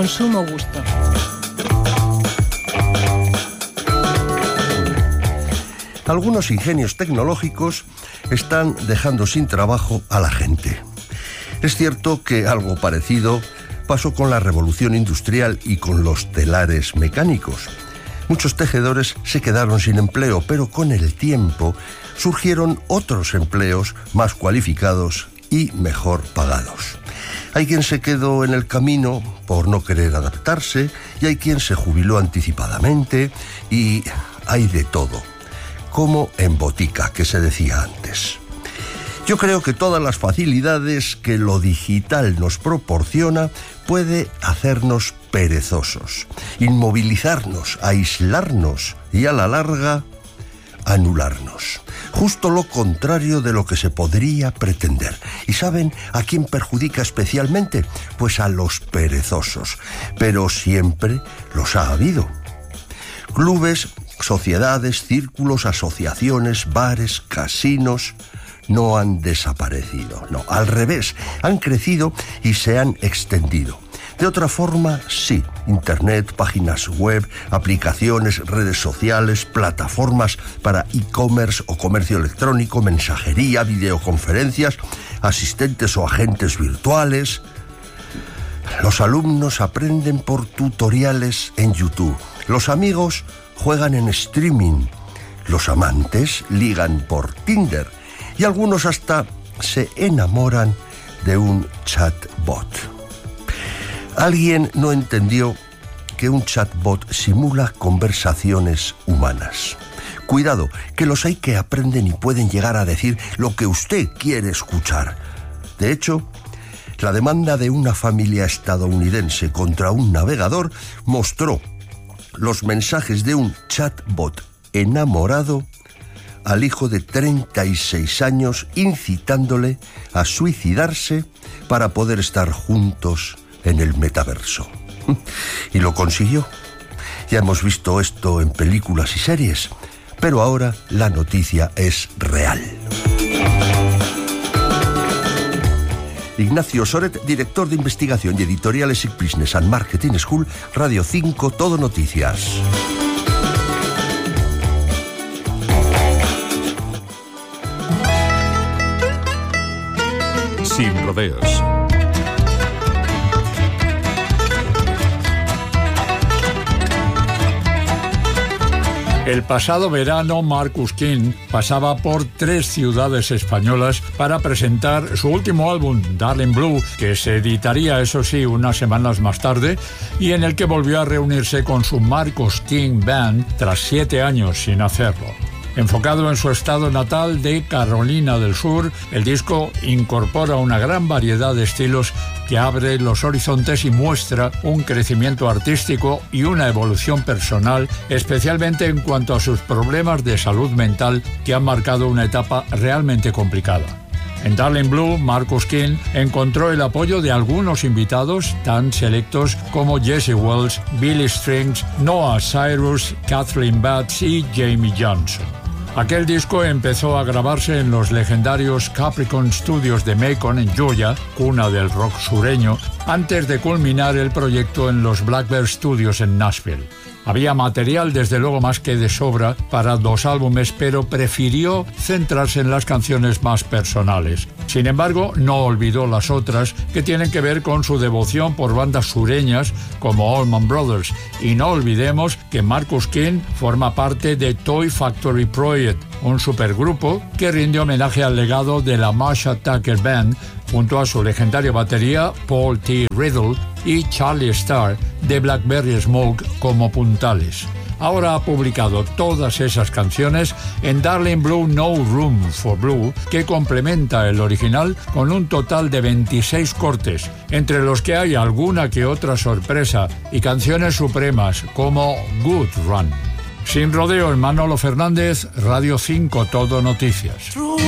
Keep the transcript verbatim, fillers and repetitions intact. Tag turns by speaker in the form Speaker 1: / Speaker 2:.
Speaker 1: con sumo gusto.
Speaker 2: Algunos ingenios tecnológicos están dejando sin trabajo a la gente. Es cierto que algo parecido pasó con la revolución industrial y con los telares mecánicos. Muchos tejedores se quedaron sin empleo, pero con el tiempo surgieron otros empleos más cualificados y mejor pagados. Hay quien se quedó en el camino por no querer adaptarse, y hay quien se jubiló anticipadamente, y hay de todo, como en botica, que se decía antes. Yo creo que todas las facilidades que lo digital nos proporciona puede hacernos perezosos, inmovilizarnos, aislarnos y a la larga anularnos. Justo lo contrario de lo que se podría pretender. ¿Y saben a quién perjudica especialmente? Pues a los perezosos. Pero siempre los ha habido. Clubes, sociedades, círculos, asociaciones, bares, casinos no han desaparecido. No, al revés, han crecido y se han extendido. De otra forma, sí, Internet, páginas web, aplicaciones, redes sociales, plataformas para e-commerce o comercio electrónico, mensajería, videoconferencias, asistentes o agentes virtuales. Los alumnos aprenden por tutoriales en YouTube. Los amigos juegan en streaming. Los amantes ligan por Tinder. Y algunos hasta se enamoran de un chatbot. Alguien no entendió que un chatbot simula conversaciones humanas. Cuidado, que los hay que aprenden y pueden llegar a decir lo que usted quiere escuchar. De hecho, la demanda de una familia estadounidense contra un navegador mostró los mensajes de un chatbot enamorado al hijo de treinta y seis años, incitándole a suicidarse para poder estar juntos en el metaverso. Y lo consiguió. Ya hemos visto esto en películas y series, pero ahora la noticia es real. Ignacio Soret, director de investigación y editoriales I C Business and Marketing School, Radio cinco, Todo Noticias.
Speaker 3: Sin rodeos. El pasado verano, Marcus King pasaba por tres ciudades españolas para presentar su último álbum, Darling Blue, que se editaría, eso sí, unas semanas más tarde, y en el que volvió a reunirse con su Marcus King Band tras siete años sin hacerlo. Enfocado en su estado natal de Carolina del Sur, el disco incorpora una gran variedad de estilos que abre los horizontes y muestra un crecimiento artístico y una evolución personal, especialmente en cuanto a sus problemas de salud mental que han marcado una etapa realmente complicada. En Darling Blue, Marcus King encontró el apoyo de algunos invitados tan selectos como Jesse Wells, Billy Strings, Noah Cyrus, Kathleen Batts y Jamie Johnson. Aquel disco empezó a grabarse en los legendarios Capricorn Studios de Macon, en Georgia, cuna del rock sureño, antes de culminar el proyecto en los Black Bear Studios en Nashville. Había material, desde luego, más que de sobra para dos álbumes, pero prefirió centrarse en las canciones más personales. Sin embargo, no olvidó las otras, que tienen que ver con su devoción por bandas sureñas como Allman Brothers. Y no olvidemos que Marcus King forma parte de Toy Factory Project, un supergrupo que rinde homenaje al legado de la Marsha Tucker Band, junto a su legendaria batería Paul T. Riddle y Charlie Starr de Blackberry Smoke como puntales. Ahora ha publicado todas esas canciones en Darling Blue No Room for Blue, que complementa el original con un total de veintiséis cortes, entre los que hay alguna que otra sorpresa y canciones supremas como Good Run. Sin rodeo, en Manolo Fernández, Radio cinco, Todo Noticias.